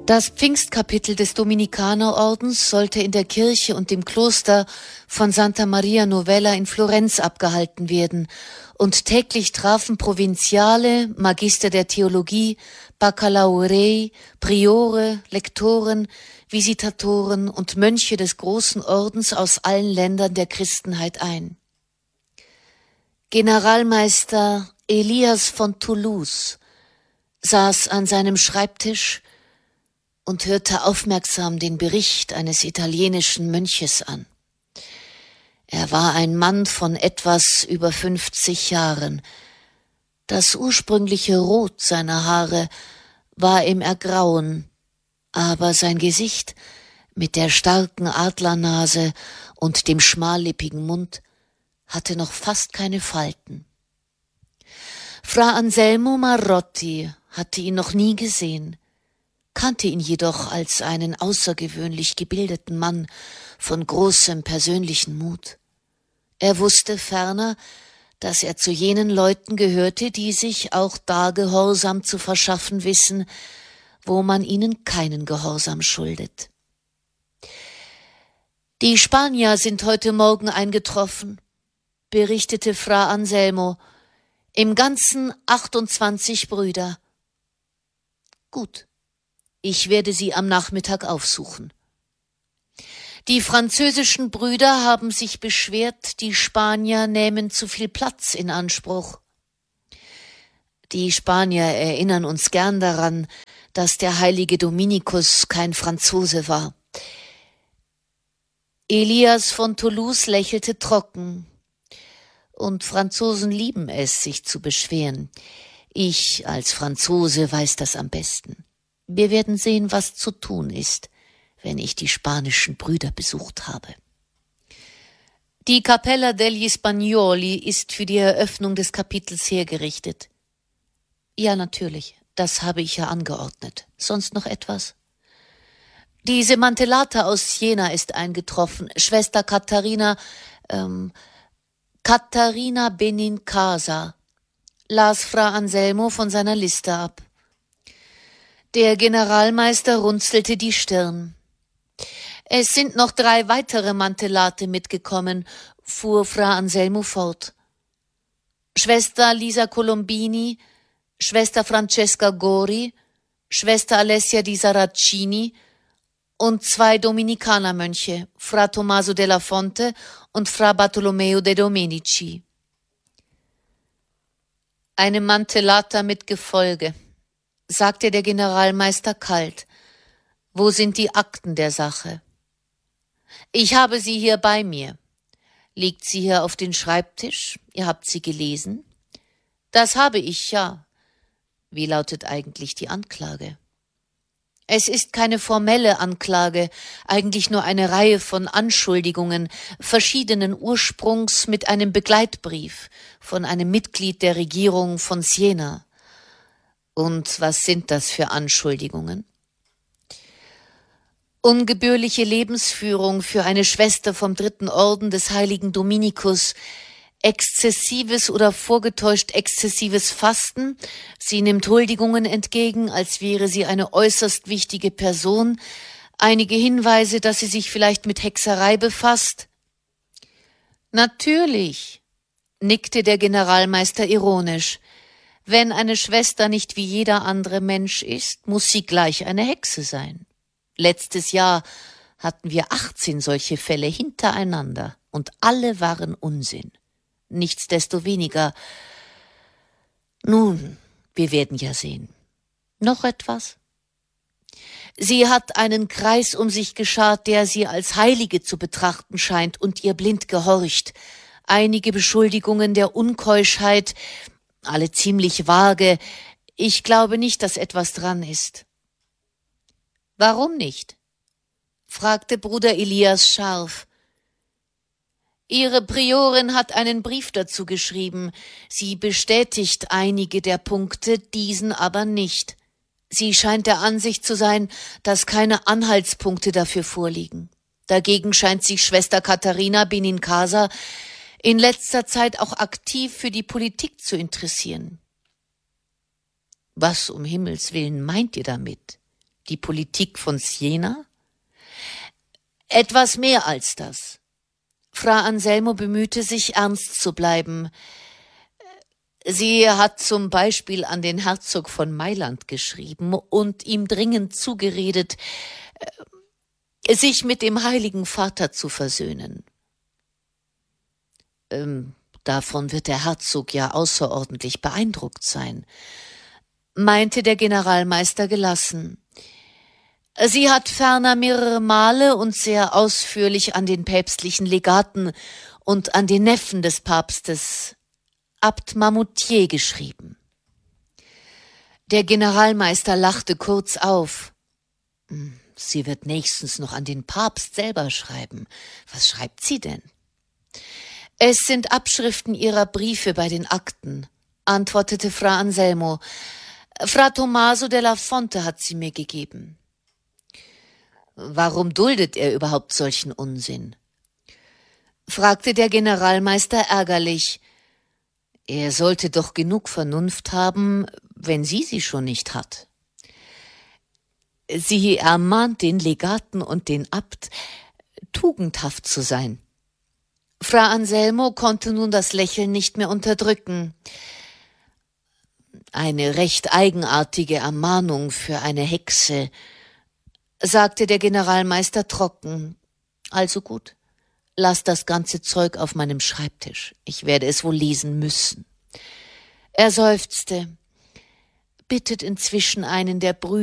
Das Pfingstkapitel des Dominikanerordens sollte in der Kirche und dem Kloster von Santa Maria Novella in Florenz abgehalten werden, und täglich trafen Provinziale, Magister der Theologie, Baccalaurei, Priore, Lektoren, Visitatoren und Mönche des großen Ordens aus allen Ländern der Christenheit ein. Generalmeister Elias von Toulouse saß an seinem Schreibtisch und hörte aufmerksam den Bericht eines italienischen Mönches an. Er war ein Mann von etwas über 50 Jahren. Das ursprüngliche Rot seiner Haare war im Ergrauen, aber sein Gesicht mit der starken Adlernase und dem schmallippigen Mund hatte noch fast keine Falten. Fra Anselmo Marotti hatte ihn noch nie gesehen, kannte ihn jedoch als einen außergewöhnlich gebildeten Mann von großem persönlichen Mut. Er wusste ferner, dass er zu jenen Leuten gehörte, die sich auch da Gehorsam zu verschaffen wissen, wo man ihnen keinen Gehorsam schuldet. »Die Spanier sind heute Morgen eingetroffen«, berichtete Fra Anselmo, »im Ganzen 28 Brüder.« »Gut, ich werde sie am Nachmittag aufsuchen.« Die französischen Brüder haben sich beschwert, die Spanier nähmen zu viel Platz in Anspruch. Die Spanier erinnern uns gern daran, dass der heilige Dominikus kein Franzose war. Elias von Toulouse lächelte trocken. Und Franzosen lieben es, sich zu beschweren. Ich als Franzose weiß das am besten. Wir werden sehen, was zu tun ist, wenn ich die spanischen Brüder besucht habe. Die Cappella degli Spagnoli ist für die Eröffnung des Kapitels hergerichtet. Ja, natürlich, das habe ich ja angeordnet. Sonst noch etwas? Die Semantellata aus Jena ist eingetroffen. Schwester Katharina Benincasa, las Fra Anselmo von seiner Liste ab. Der Generalmeister runzelte die Stirn. »Es sind noch 3 weitere Mantellate mitgekommen«, fuhr Fra Anselmo fort. »Schwester Lisa Colombini, Schwester Francesca Gori, Schwester Alessia di Saracini und 2 Dominikanermönche, Fra Tommaso della Fonte und Fra Bartolomeo de Domenici.« »Eine Mantellata mit Gefolge«, sagte der Generalmeister kalt. »Wo sind die Akten der Sache?« »Ich habe sie hier bei mir.« »Liegt sie hier auf den Schreibtisch? Ihr habt sie gelesen?« »Das habe ich, ja.« »Wie lautet eigentlich die Anklage?« »Es ist keine formelle Anklage, eigentlich nur eine Reihe von Anschuldigungen, verschiedenen Ursprungs mit einem Begleitbrief von einem Mitglied der Regierung von Siena.« »Und was sind das für Anschuldigungen?« »Ungebührliche Lebensführung für eine Schwester vom 3. Orden des heiligen Dominikus, exzessives oder vorgetäuscht exzessives Fasten, sie nimmt Huldigungen entgegen, als wäre sie eine äußerst wichtige Person, einige Hinweise, dass sie sich vielleicht mit Hexerei befasst.« »Natürlich«, nickte der Generalmeister ironisch. »Wenn eine Schwester nicht wie jeder andere Mensch ist, muss sie gleich eine Hexe sein. Letztes Jahr hatten wir 18 solche Fälle hintereinander und alle waren Unsinn. Nichtsdestoweniger. Nun, wir werden ja sehen. Noch etwas?« »Sie hat einen Kreis um sich geschart, der sie als Heilige zu betrachten scheint und ihr blind gehorcht. Einige Beschuldigungen der Unkeuschheit, alle ziemlich vage. Ich glaube nicht, dass etwas dran ist.« »Warum nicht?« fragte Bruder Elias scharf. »Ihre Priorin hat einen Brief dazu geschrieben. Sie bestätigt einige der Punkte, diesen aber nicht. Sie scheint der Ansicht zu sein, dass keine Anhaltspunkte dafür vorliegen. Dagegen scheint sich Schwester Katharina Benincasa in letzter Zeit auch aktiv für die Politik zu interessieren.« »Was um Himmels Willen meint ihr damit? Die Politik von Siena? Etwas mehr als das. Fra Anselmo bemühte sich, ernst zu bleiben. Sie hat zum Beispiel an den Herzog von Mailand geschrieben und ihm dringend zugeredet, sich mit dem Heiligen Vater zu versöhnen. Davon wird der Herzog ja außerordentlich beeindruckt sein, meinte der Generalmeister gelassen. Sie hat ferner mehrere Male und sehr ausführlich an den päpstlichen Legaten und an den Neffen des Papstes, Abt Marmoutier, geschrieben. Der Generalmeister lachte kurz auf. Sie wird nächstens noch an den Papst selber schreiben. Was schreibt sie denn? Es sind Abschriften ihrer Briefe bei den Akten, antwortete Fra Anselmo. Fra Tommaso della Fonte hat sie mir gegeben. Warum duldet er überhaupt solchen Unsinn? Fragte der Generalmeister ärgerlich. Er sollte doch genug Vernunft haben, wenn sie schon nicht hat. Sie ermahnt den Legaten und den Abt, tugendhaft zu sein. Fra Anselmo konnte nun das Lächeln nicht mehr unterdrücken. Eine recht eigenartige Ermahnung für eine Hexe, sagte der Generalmeister trocken. Also gut, lass das ganze Zeug auf meinem Schreibtisch. Ich werde es wohl lesen müssen. Er seufzte, bittet inzwischen einen der Brüder,